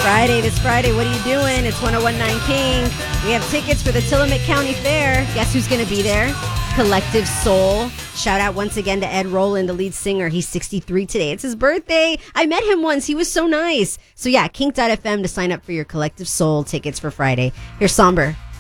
Friday. This Friday, what are you doing? It's 1019 King. We have tickets for the Tillamook County Fair. Guess who's going to be there? Collective Soul. Shout out once again to Ed Roland, the lead singer. He's 63 today. It's his birthday. I met him once. He was so nice. So yeah, kink.fm to sign up for your Collective Soul tickets for Friday. Here's Somber.